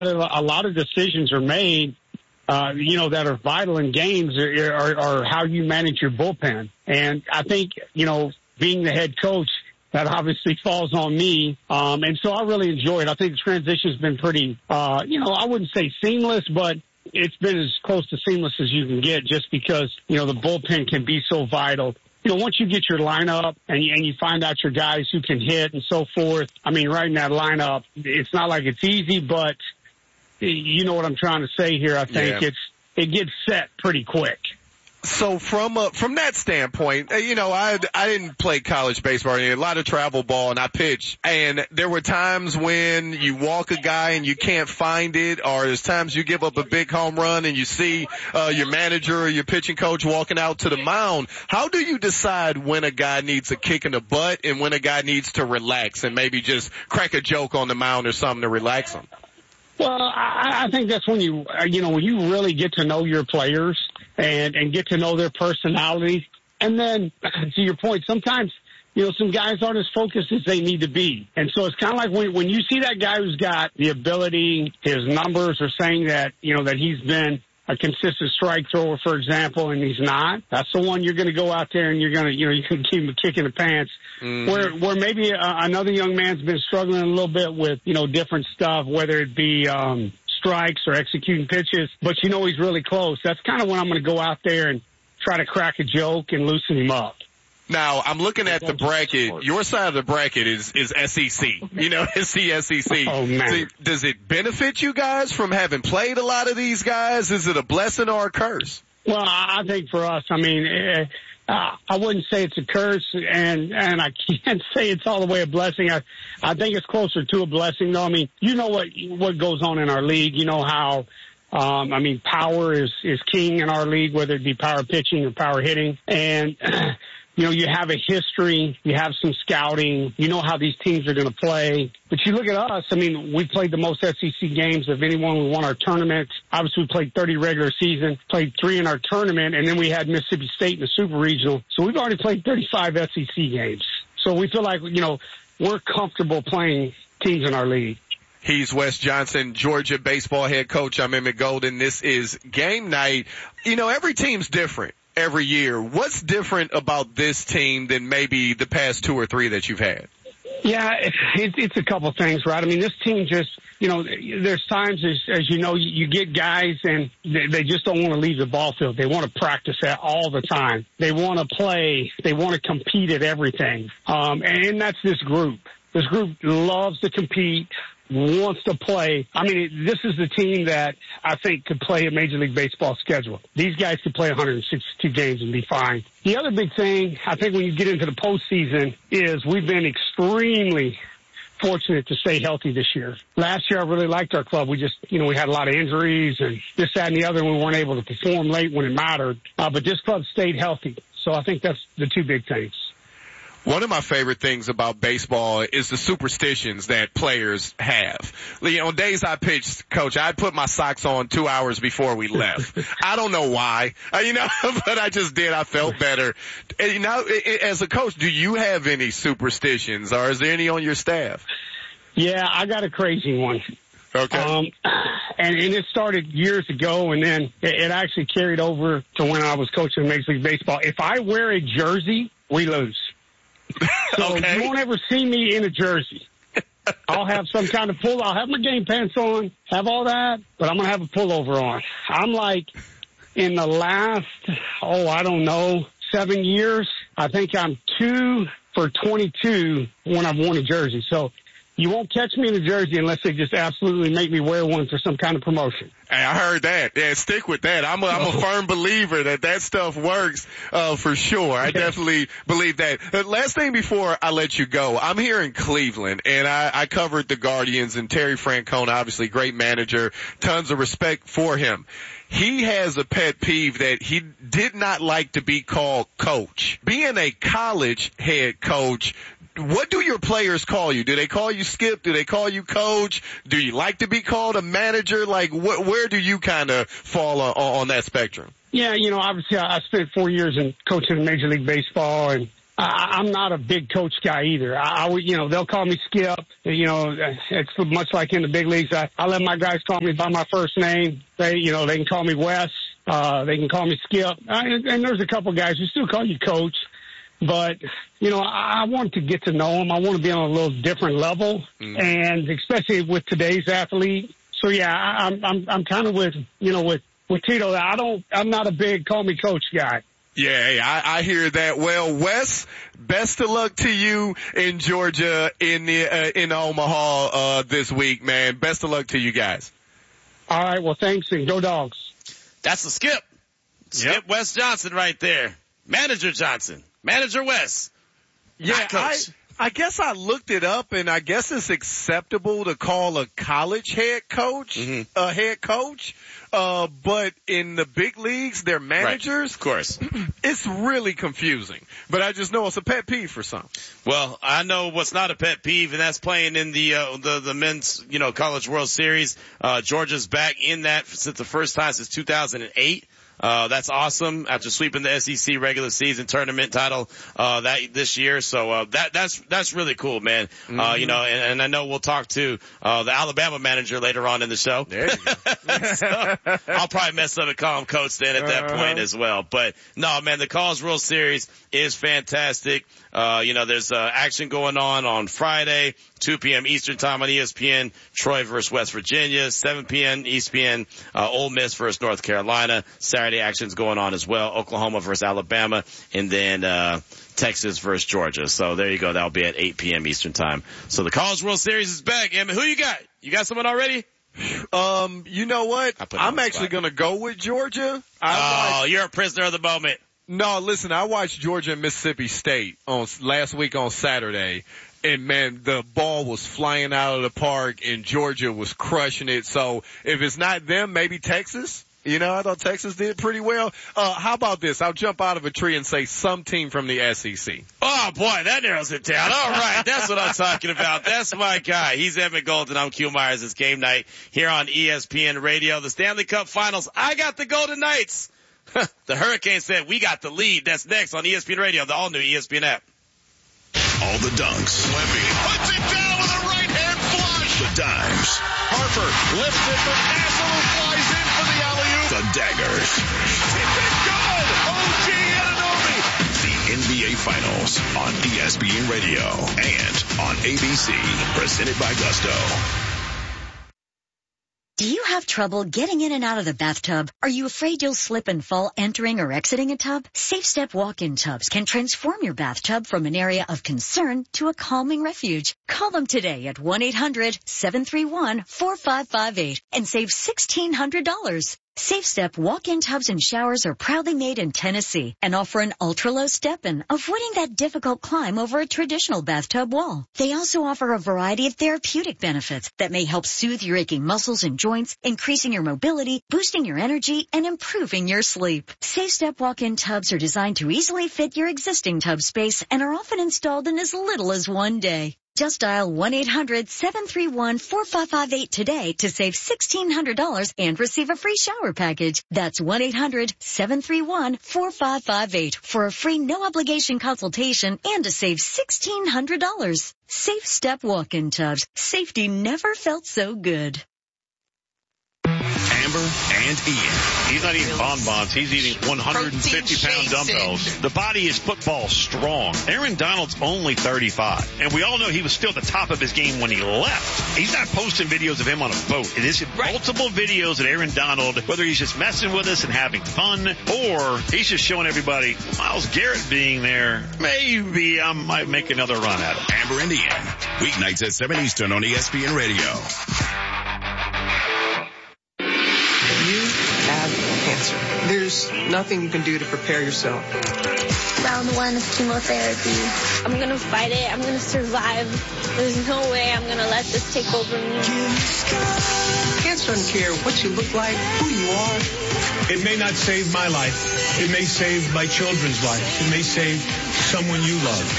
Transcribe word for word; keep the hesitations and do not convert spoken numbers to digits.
a lot of decisions are made, uh, you know, that are vital in games are, are, are how you manage your bullpen. And I think, you know, being the head coach, that obviously falls on me. Um, and so I really enjoy it. I think the transition's been pretty, uh, you know, I wouldn't say seamless, but it's been as close to seamless as you can get just because, you know, the bullpen can be so vital. You know, once you get your lineup and you, and you find out your guys who can hit and so forth, I mean, right in that lineup, it's not like it's easy, but you know what I'm trying to say here. I think yeah. it's, it gets set pretty quick. So from uh, from that standpoint, you know, I I didn't play college baseball. I had a lot of travel ball, and I pitched. And there were times when you walk a guy and you can't find it, or there's times you give up a big home run and you see uh, your manager or your pitching coach walking out to the mound. How do you decide when a guy needs a kick in the butt and when a guy needs to relax and maybe just crack a joke on the mound or something to relax him? Well, I, I think that's when you, you know, when you really get to know your players and, and get to know their personalities. And then, to your point, sometimes, you know, some guys aren't as focused as they need to be. And so it's kind of like when, when you see that guy who's got the ability, his numbers are saying that, you know, that he's been a consistent strike thrower, for example, and he's not. That's the one you're going to go out there and you're going to, you know, you can give him a kick in the pants. Mm-hmm. Where, where maybe uh, another young man's been struggling a little bit with, you know, different stuff, whether it be, um, strikes or executing pitches, but you know he's really close. That's kind of when I'm going to go out there and try to crack a joke and loosen him up. Now, I'm looking at the bracket. Your side of the bracket is, is S E C. You know, it's the S E C. Oh, man. So, does it benefit you guys from having played a lot of these guys? Is it a blessing or a curse? Well, I think for us, I mean, uh, I wouldn't say it's a curse, and, and I can't say it's all the way a blessing. I, I think it's closer to a blessing, though. I mean, you know what, what goes on in our league. You know how, um, I mean, power is, is king in our league, whether it be power pitching or power hitting. And, you know, you have a history, you have some scouting, you know how these teams are going to play. But you look at us, I mean, we played the most S E C games of anyone. We won our tournament. Obviously, we played thirty regular season, played three in our tournament, and then we had Mississippi State in the Super Regional. So we've already played thirty-five S E C games. So we feel like, you know, we're comfortable playing teams in our league. He's Wes Johnson, Georgia baseball head coach. I'm Emmett Golden. This is Game Night. You know, every team's different every year. What's different about this team than maybe the past two or three that you've had? Yeah, it, it, it's a couple things, right? I mean, this team just, you know, there's times, as, as you know, you, you get guys and they, they just don't want to leave the ball field. They want to practice that all the time. They want to play. They want to compete at everything. Um, and that's this group. This group loves to compete, wants to play. I mean, this is the team that I think could play a Major League Baseball schedule. These guys could play one hundred sixty-two games and be fine. The other big thing, I think, when you get into the postseason is we've been extremely fortunate to stay healthy this year. Last year, I really liked our club. We just, you know, we had a lot of injuries and this, that, and the other, and we weren't able to perform late when it mattered. Uh, but this club stayed healthy. So I think that's the two big things. One of my favorite things about baseball is the superstitions that players have. You know, on days I pitched, Coach, I'd put my socks on two hours before we left. I don't know why, uh, you know, but I just did. I felt better. And, you know, as a coach, do you have any superstitions, or is there any on your staff? Yeah, I got a crazy one. Okay. Um, and, and it started years ago, and then it, it actually carried over to when I was coaching Major League Baseball. If I wear a jersey, we lose. So okay. You won't ever see me in a jersey. I'll have some kind of pull. I'll have my game pants on, have all that, but I'm going to have a pullover on. I'm like, in the last, oh, I don't know, seven years, I think I'm two for twenty-two when I've worn a jersey. So you won't catch me in a jersey unless they just absolutely make me wear one for some kind of promotion. Hey, I heard that. Yeah, stick with that. I'm a, I'm a firm believer that that stuff works, uh, for sure. I definitely believe that. Uh, last thing before I let you go, I'm here in Cleveland, and I, I covered the Guardians, and Terry Francona, obviously great manager, tons of respect for him. He has a pet peeve that he did not like to be called coach. Being a college head coach, what do your players call you? Do they call you Skip? Do they call you coach? Do you like to be called a manager? Like, wh- where do you kind of fall on, on that spectrum? Yeah, you know, obviously I spent four years in coaching in Major League Baseball, and I, I'm not a big coach guy either. I, I would, you know, they'll call me Skip. You know, it's much like in the big leagues. I, I let my guys call me by my first name. They, you know, they can call me Wes. Uh, they can call me Skip. Uh, and, and there's a couple guys who still call you Coach. But, you know, I, I want to get to know them. I want to be on a little different level, mm. and especially with today's athlete. So, yeah, I, I'm I'm I'm kind of with, you know, with, with Tito. I don't, I'm not a big call me Coach guy. Yeah, hey, I, I hear that. Well, Wes, best of luck to you in Georgia, in the, uh, in Omaha, uh, this week, man. Best of luck to you guys. All right. Well, thanks, and go Dogs. That's the Skip. Skip yep. Wes Johnson right there. Manager Johnson. Manager Wes. Yeah, I, I guess I looked it up, and I guess it's acceptable to call a college head coach mm-hmm. a head coach. Uh, but in the big leagues, their managers, right. Of course, it's really confusing. But I just know it's a pet peeve for some. Well, I know what's not a pet peeve, and that's playing in the uh, the the men's, you know, College World Series. Uh, Georgia's back in that since the first time since two thousand eight. Uh, that's awesome after sweeping the S E C regular season tournament title, uh, that, this year. So, uh, that, that's, that's really cool, man. Mm-hmm. Uh, you know, and, and I know we'll talk to, uh, the Alabama manager later on in the show. There you go. So, I'll probably mess up and call him Coach then at that uh-huh. point as well. But no, man, the College World Series is fantastic. Uh, you know, there's, uh, action going on on Friday, two p.m. Eastern time on E S P N, Troy versus West Virginia, seven p.m. E S P N, uh, Ole Miss versus North Carolina. Saturday action's going on as well, Oklahoma versus Alabama, and then, uh, Texas versus Georgia. So there you go. That'll be at eight p.m. Eastern time. So the College World Series is back. Emma, who you got? You got someone already? Um, you know what? I'm actually going to go with Georgia. I oh, like- you're a prisoner of the moment. No, listen, I watched Georgia and Mississippi State on last week on Saturday, and man, the ball was flying out of the park and Georgia was crushing it. So if it's not them, maybe Texas. You know, I thought Texas did pretty well. Uh, how about this? I'll jump out of a tree and say some team from the S E C. Oh boy, that narrows it down. All right. That's what I'm talking about. That's my guy. He's Evan Golden. I'm Q Myers. It's game night here on E S P N Radio. The Stanley Cup Finals. I got the Golden Knights. The Hurricanes said we got the lead. That's next on E S P N Radio, the all-new E S P N app. All the dunks. Wemby puts it down with a right-hand flush. The dimes. Harper lifts it from Nassau, who flies in for the alley-oop. The daggers. It's it good. O G Anunoby. The N B A Finals on E S P N Radio and on A B C. Presented by Gusto. Do you have trouble getting in and out of the bathtub? Are you afraid you'll slip and fall entering or exiting a tub? Safe Step walk-in tubs can transform your bathtub from an area of concern to a calming refuge. Call them today at one eight hundred seven three one four five five eight and save sixteen hundred dollars. Safe Step walk-in tubs and showers are proudly made in Tennessee and offer an ultra-low step-in, avoiding that difficult climb over a traditional bathtub wall. They also offer a variety of therapeutic benefits that may help soothe your aching muscles and joints, increasing your mobility, boosting your energy, and improving your sleep. Safe Step walk-in tubs are designed to easily fit your existing tub space and are often installed in as little as one day. Just dial one eight hundred seven three one four five five eight today to save sixteen hundred dollars and receive a free shower package. That's one eight hundred seven three one four five five eight for a free no-obligation consultation and to save sixteen hundred dollars. Safe Step walk-in tubs. Safety never felt so good. Amber and Ian. He's not eating bonbons. He's eating one hundred fifty pound dumbbells. The body is football strong. Aaron Donald's only thirty-five. And we all know he was still at the top of his game when he left. He's not posting videos of him on a boat. It is right. Multiple videos of Aaron Donald, whether he's just messing with us and having fun, or he's just showing everybody Myles Garrett being there. Maybe I might make another run at it. Amber and Ian. Weeknights at seven Eastern on E S P N Radio. Cancer. There's nothing you can do to prepare yourself. Round one of chemotherapy. I'm gonna fight it. I'm gonna survive. There's no way I'm gonna let this take over me. Cancer doesn't care what you look like, who you are. It may not save my life. It may save my children's life. It may save someone you love.